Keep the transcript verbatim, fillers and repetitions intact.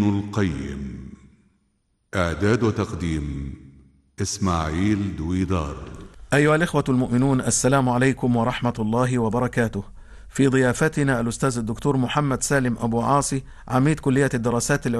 القيم. إعداد وتقديم إسماعيل دويدار. أيها الإخوة المؤمنون، السلام عليكم ورحمة الله وبركاته. في ضيافتنا الأستاذ الدكتور محمد سالم أبو عاصي، عميد كلية الدراسات